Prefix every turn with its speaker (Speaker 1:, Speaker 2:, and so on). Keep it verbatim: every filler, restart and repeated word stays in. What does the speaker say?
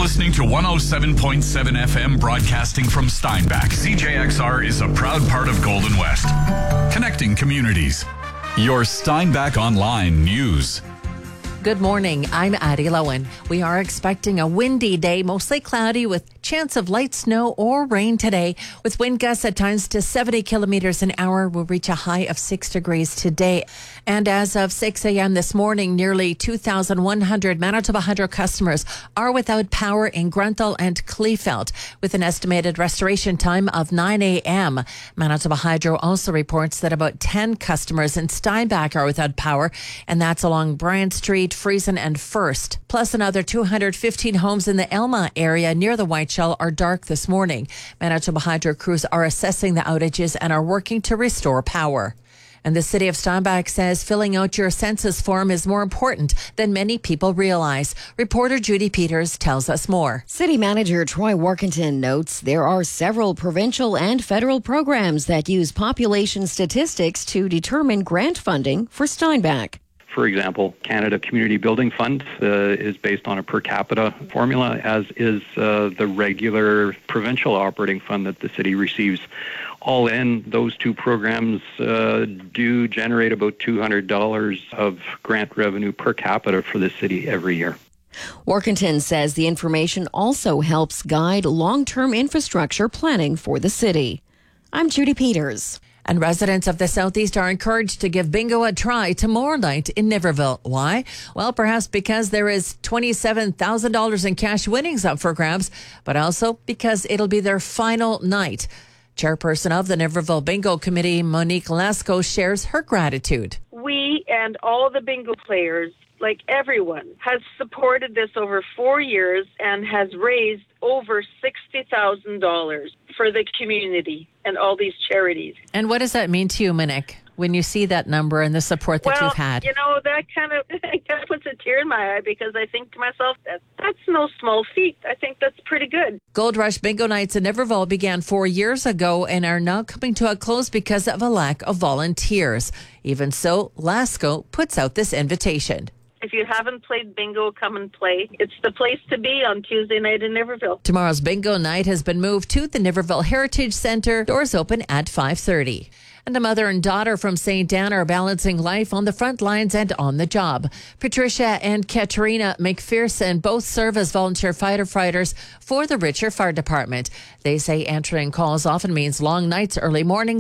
Speaker 1: listening to one oh seven point seven F M, broadcasting from Steinbach. C J X R is a proud part of Golden West, connecting communities. Your Steinbach Online News.
Speaker 2: Good morning. I'm Addie Lowen. We are expecting a windy day, mostly cloudy with chance of light snow or rain today. With wind gusts at times to seventy kilometers an hour, we'll reach a high of six degrees today. And as of six a.m. this morning, nearly two thousand one hundred Manitoba Hydro customers are without power in Grunthal and Kleefeld, with an estimated restoration time of nine a.m. Manitoba Hydro also reports that about ten customers in Steinbach are without power, and that's along Bryant Street, Friesen and First. Plus another two hundred fifteen homes in the Elma area near the Whiteshell are dark this morning. Manitoba Hydro crews are assessing the outages and are working to restore power. And the city of Steinbach says filling out your census form is more important than many people realize. Reporter Judy Peters tells us more.
Speaker 3: City Manager Troy Workington notes there are several provincial and federal programs that use population statistics to determine grant funding for Steinbach.
Speaker 4: For example, Canada Community Building Fund uh, is based on a per capita formula, as is uh, the regular provincial operating fund that the city receives. All in, those two programs uh, do generate about two hundred dollars of grant revenue per capita for the city every year.
Speaker 3: Workington says the information also helps guide long-term infrastructure planning for the city. I'm Judy Peters.
Speaker 2: And residents of the Southeast are encouraged to give bingo a try tomorrow night in Niverville. Why? Well, perhaps because there is twenty-seven thousand dollars in cash winnings up for grabs, but also because it'll be their final night. Chairperson of the Niverville Bingo Committee, Monique Lasco, shares her gratitude.
Speaker 5: We and all the bingo players, like everyone, has supported this over four years and has raised over sixty thousand dollars for the community and all these charities.
Speaker 2: And what does that mean to you, Monique, when you see that number and the support that
Speaker 5: well,
Speaker 2: you've had?
Speaker 5: You know, that kind of kind of puts a tear in my eye, because I think to myself, that, that's no small feat. I think that's pretty good. Gold
Speaker 2: Rush Bingo Nights in Niverville began four years ago and are now coming to a close because of a lack of volunteers. Even so, Lasco puts out this invitation.
Speaker 5: If you haven't played bingo, come and play. It's the place to be on Tuesday night in Niverville.
Speaker 2: Tomorrow's bingo night has been moved to the Niverville Heritage Centre. Doors open at five thirty. And a mother and daughter from Saint Anne are balancing life on the front lines and on the job. Patricia and Katerina McPherson both serve as volunteer firefighters for the Richer Fire Department. They say answering calls often means long nights, early mornings,